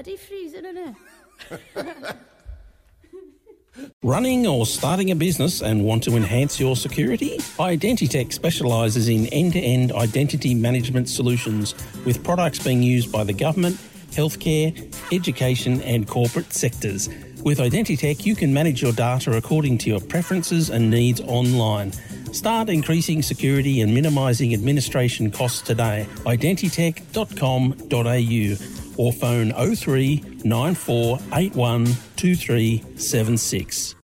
antifreeze, isn't it? Running or starting a business and want to enhance your security? Identitech specialises in end-to-end identity management solutions with products being used by the government, healthcare, education and corporate sectors. With Identitech, you can manage your data according to your preferences and needs online. Start increasing security and minimising administration costs today. Identitech.com.au or phone 03 9481 2376.